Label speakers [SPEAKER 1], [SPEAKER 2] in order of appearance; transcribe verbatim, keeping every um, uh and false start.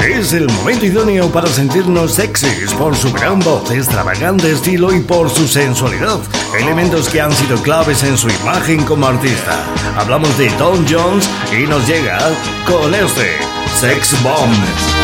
[SPEAKER 1] Es el momento idóneo para sentirnos sexys por su gran voz, extravagante estilo y por su sensualidad, elementos que han sido claves en su imagen como artista. Hablamos de Tom Jones y nos llega con este Sex Bomb.